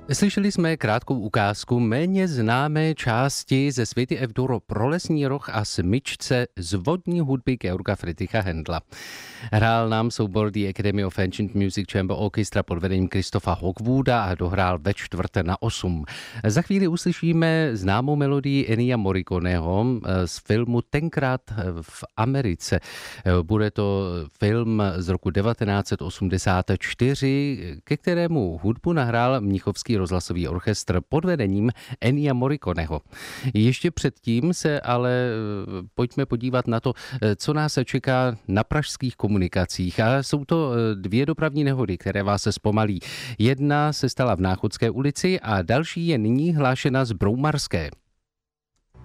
Slyšeli jsme krátkou ukázku méně známé části ze Světy F-dur pro lesní roh a smyčce z vodní hudby Georga Friedricha Händla. Hrál nám soubor The Academy of Ancient Music Chamber Orchestra pod vedením Christopha Hogwooda a dohrál ve 7:45. Za chvíli uslyšíme známou melodii Ennia Morriconeho z filmu Tenkrát v Americe. Bude to film z roku 1984, ke kterému hudbu nahrál Mnichovský rozhlasový orchestr pod vedením Ennia Morriconeho. Ještě předtím se ale pojďme podívat na to, co nás čeká na pražských komunikacích. A jsou to dvě dopravní nehody, které vás se zpomalí. Jedna se stala v Náchodské ulici a další je nyní hlášena z Broumarské.